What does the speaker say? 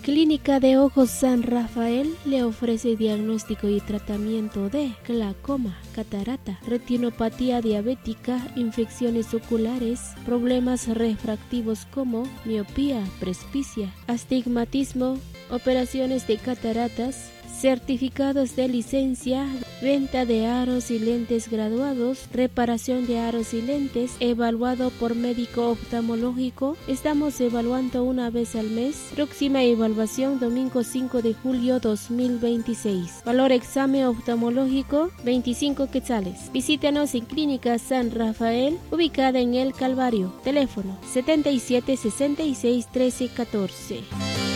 Clínica de Ojos San Rafael le ofrece diagnóstico y tratamiento de glaucoma, catarata, retinopatía diabética, infecciones oculares, problemas refractivos como miopía, presbicia, astigmatismo, operaciones de cataratas, certificados de licencia, venta de aros y lentes graduados, reparación de aros y lentes, evaluado por médico oftalmológico. Estamos evaluando una vez al mes. Próxima evaluación domingo 5 de julio 2026. Valor examen oftalmológico 25 quetzales. Visítanos en Clínica San Rafael, ubicada en El Calvario. Teléfono 77 66 13 14.